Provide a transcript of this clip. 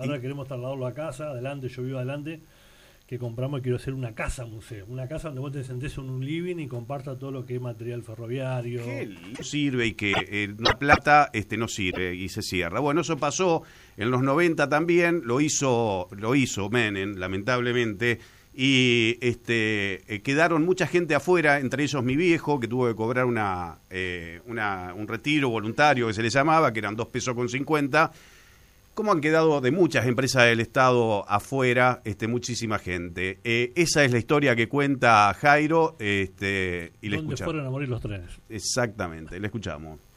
Ahora queremos trasladarlo a casa, adelante, yo vivo adelante, que compramos y quiero hacer una casa museo. Una casa donde vos te sentés en un living y compartas todo lo que es material ferroviario. No sirve y que La Plata no sirve y se cierra. Bueno, eso pasó en los 90 también, lo hizo Menem, lamentablemente, y quedaron mucha gente afuera, entre ellos mi viejo, que tuvo que cobrar un retiro voluntario que se le llamaba, que eran 2,50 pesos. ¿Cómo han quedado de muchas empresas del Estado afuera muchísima gente? Esa es la historia que cuenta Jairo, y le escuchamos. ¿Dónde fueron a morir los trenes? Exactamente, le escuchamos.